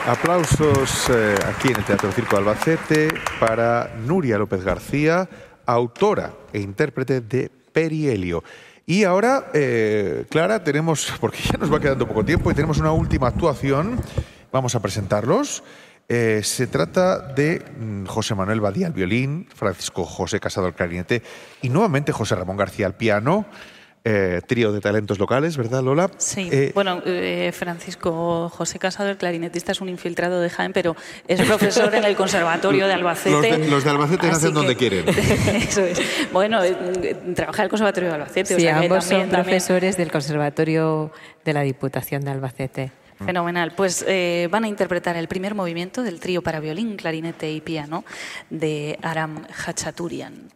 Aplausos aquí en el Teatro Circo de Albacete para Nuria López García, autora e intérprete de Perihelio. Y ahora, Clara, tenemos, porque ya nos va quedando poco tiempo y tenemos una última actuación, vamos a presentarlos. Se trata de José Manuel Badía al violín, Francisco José Casado al clarinete y nuevamente José Ramón García al piano. Trío de talentos locales, ¿verdad, Lola? Sí, bueno, Francisco José Casado, el clarinetista, es un infiltrado de Jaén, pero es profesor en el Conservatorio de Albacete. Los de Albacete nacen donde quieren. Eso es. Bueno, trabaja en el Conservatorio de Albacete. Sí, o sea, ambos también, son profesores del Conservatorio de la Diputación de Albacete. Fenomenal. Pues van a interpretar el primer movimiento del trío para violín, clarinete y piano de Aram Hachaturian.